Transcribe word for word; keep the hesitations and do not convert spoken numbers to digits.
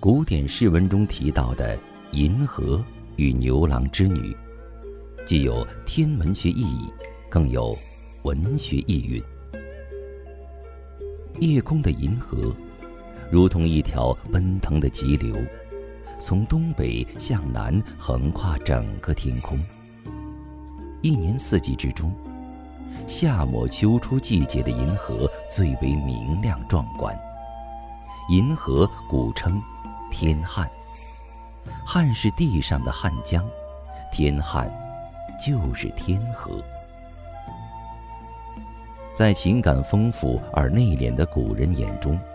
古典诗文中提到的银河与牛郎织女，既有天文学意义，更有文学意蕴。夜空的银河如同一条奔腾的急流，从东北向南横跨整个天空。一年四季之中，夏末秋初季节的银河最为明亮壮观。银河古称天汉，汉是地上的汉江，天汉就是天河。在情感丰富而内敛的古人眼中，